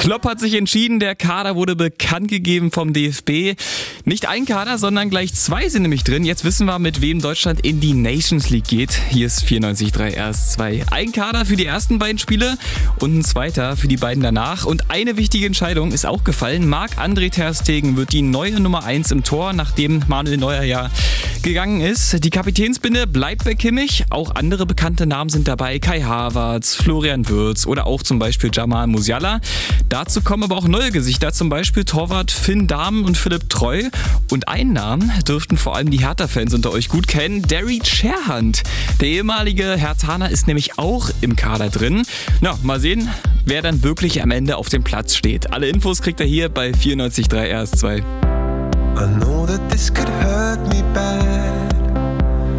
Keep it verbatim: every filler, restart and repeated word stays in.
Klopp hat sich entschieden, der Kader wurde bekannt gegeben vom D F B. Nicht ein Kader, sondern gleich zwei sind nämlich drin. Jetzt wissen wir, mit wem Deutschland in die Nations League geht. Hier ist vierundneunzig Komma drei R S zwei. Ein Kader für die ersten beiden Spiele und ein zweiter für die beiden danach. Und eine wichtige Entscheidung ist auch gefallen. Marc-André ter Stegen wird die neue Nummer eins im Tor, nachdem Manuel Neuer ja gegangen ist. Die Kapitänsbinde bleibt bei Kimmich. Auch andere bekannte Namen sind dabei. Kai Havertz, Florian Wirtz oder auch zum Beispiel Jamal Musiala. Dazu kommen aber auch neue Gesichter, zum Beispiel Torwart Finn Dahmen und Philipp Treu. Und einen Namen dürften vor allem die Hertha-Fans unter euch gut kennen, Derry Scherhand. Der ehemalige Herthaner ist nämlich auch im Kader drin. Na, mal sehen, wer dann wirklich am Ende auf dem Platz steht. Alle Infos kriegt ihr hier bei vierundneunzig Komma drei R S zwei. I know that this could hurt me bad.